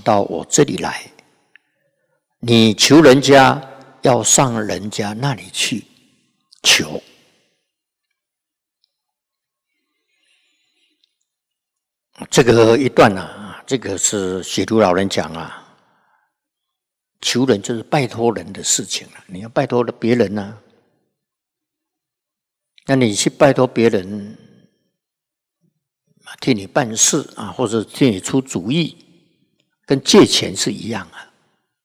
到我这里来，你求人家要上人家那里去求。这个一段啊，这个是写读老人讲啊，求人就是拜托人的事情了。你要拜托别人啊，那你去拜托别人替你办事啊，或者替你出主意，跟借钱是一样啊。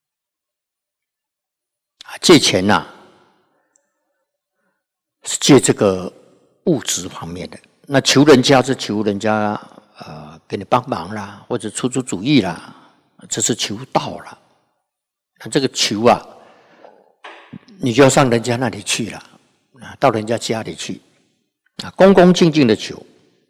借钱呐，是借这个物质方面的。那求人家是求人家给你帮忙啦，或者出主意啦，这是求道啦。那这个求啊，你就要上人家那里去了，到人家家里去啊，恭恭敬敬的求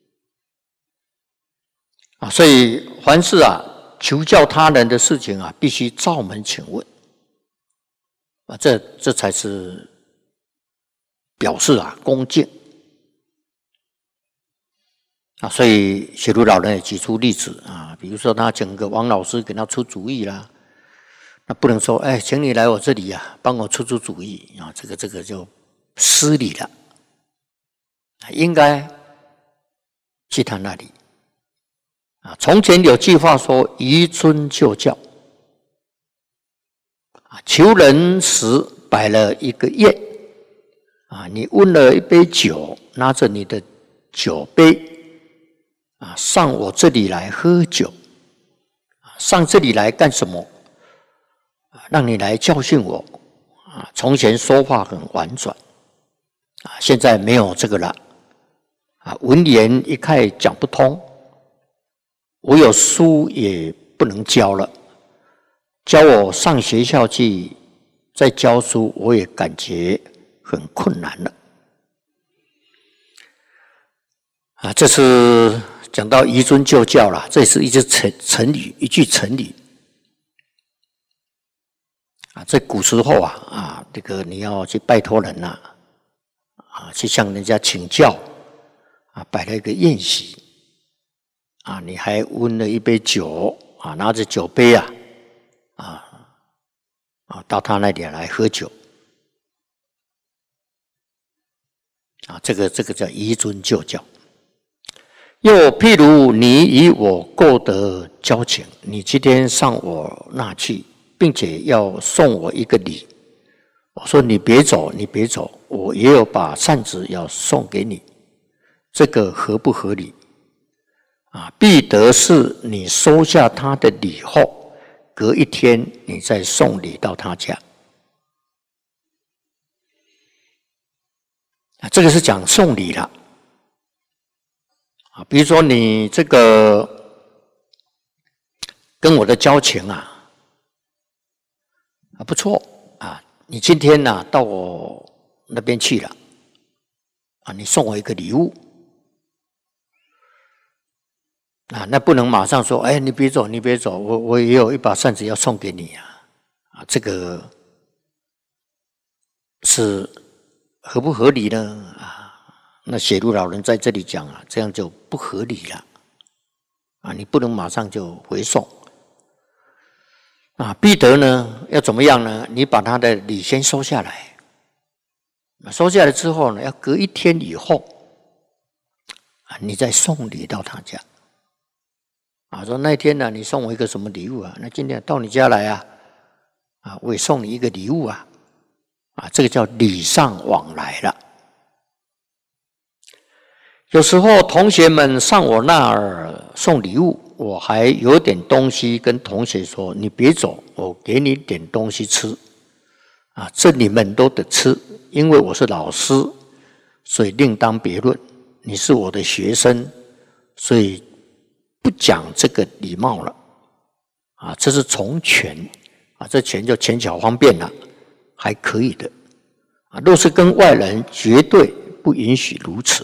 啊。所以凡事啊，求教他人的事情啊，必须照门请问啊，这才是表示啊恭敬啊。所以写读老人也举出例子啊，比如说他请个王老师给他出主意啦，那不能说哎，请你来我这里啊，帮我出主意啊，这个就失礼了，应该去他那里啊。从前有句话说移尊就教啊，求人时摆了一个宴啊，你温了一杯酒，拿着你的酒杯啊，上我这里来喝酒啊，上这里来干什么？让你来教训我啊！从前说话很婉转啊，现在没有这个了啊，文言一概讲不通，我有书也不能教了，教我上学校去再教书，我也感觉很困难了啊。这是讲到移尊就教了，这是一句成语啊。在古时候啊，这个你要去拜托人呐啊，去向人家请教啊，摆了一个宴席啊，你还温了一杯酒啊，拿着酒杯啊到他那里来喝酒啊，这个叫移尊就教。又譬如你与我购得交情，你今天上我那去，并且要送我一个礼，我说你别走，你别走，我也有把扇子要送给你，这个合不合理啊？必得是你收下他的礼后，隔一天你再送礼到他家啊。这个是讲送礼了啊。比如说你这个跟我的交情啊不错啊，你今天呢到我那边去了啊，你送我一个礼物啊，那不能马上说，哎，你别走，你别走，我也有一把扇子要送给你啊，这个是合不合理呢？啊，那写读老人在这里讲啊，这样就不合理了啊，你不能马上就回送。啊，必得呢要怎么样呢？你把他的礼先收下来，收下来之后呢，要隔一天以后啊，你再送礼到他家啊。说那天呢，你送我一个什么礼物啊？那今天到你家来啊，我也送你一个礼物啊，这个叫礼尚往来了。有时候同学们上我那儿送礼物，我还有点东西跟同学说，你别走，我给你点东西吃啊，这你们都得吃，因为我是老师，所以另当别论。你是我的学生，所以不讲这个礼貌了啊，这是从权啊，这权就权巧方便了，还可以的啊。若是跟外人，绝对不允许如此。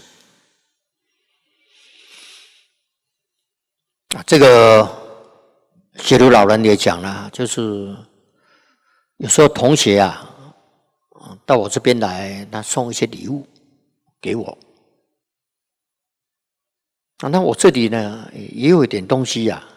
这个写读老人也讲了，就是有时候同学啊到我这边来，他送一些礼物给我那我这里呢也有一点东西啊